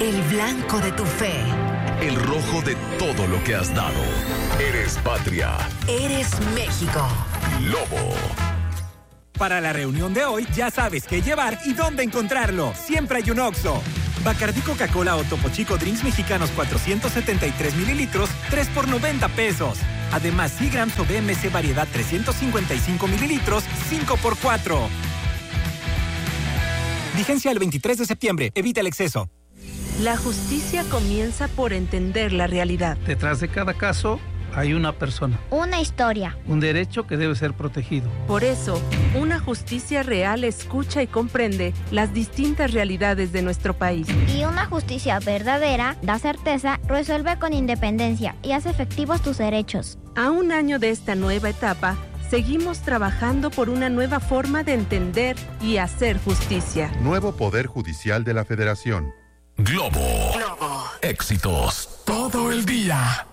el blanco de tu fe, el rojo de todo lo que has dado. Eres patria. Eres México. Lobo. Para la reunión de hoy, ya sabes qué llevar y dónde encontrarlo. Siempre hay un Oxxo. Bacardí Coca-Cola o Topo Chico Drinks Mexicanos 473 mililitros, 3 por 90 pesos. Además, Seagrams o BMC Variedad 355 mililitros, 5 por 4. Vigencia el 23 de septiembre. Evita el exceso. La justicia comienza por entender la realidad. Detrás de cada caso hay una persona. Una historia. Un derecho que debe ser protegido. Por eso, una justicia real escucha y comprende las distintas realidades de nuestro país. Y una justicia verdadera da certeza, resuelve con independencia y hace efectivos tus derechos. A un año de esta nueva etapa, seguimos trabajando por una nueva forma de entender y hacer justicia. Nuevo Poder Judicial de la Federación. Globo. Éxitos todo el día.